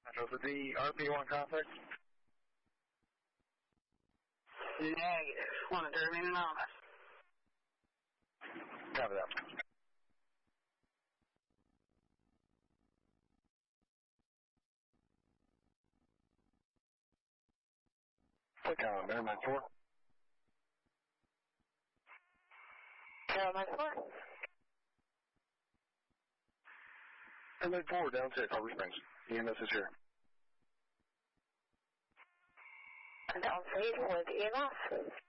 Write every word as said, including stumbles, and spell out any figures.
Alpha D, R P one contact. Negative. Want to remain anonymous. Copy that. Click on there, nine four. Carol nine four. And then forward down to Silver Springs. E M S is here. Downstate with E M S.